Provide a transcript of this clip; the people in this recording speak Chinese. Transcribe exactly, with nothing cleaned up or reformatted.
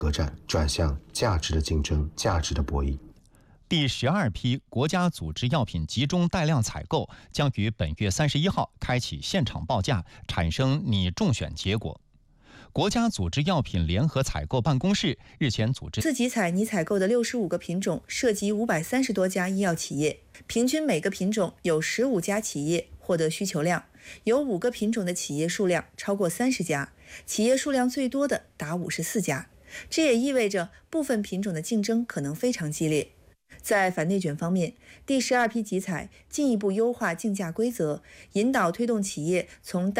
革战转向价值的竞争、价值的博弈。 第十二批国家组织药品集中带量采购将于本月三十一号开启现场报价，产生拟中选结果。国家组织药品联合采购办公室日前组织次集采拟采购的六十五个品种，涉及五百三十多家医药企业，平均每个品种有十五家企业获得需求量，有五个品种的企业数量超过三十家，企业数量最多的达五十四家。这也意味着部分品种的竞争可能非常激烈。在反内卷方面，第十二批集采进一步优化竞价规则，引导推动企业从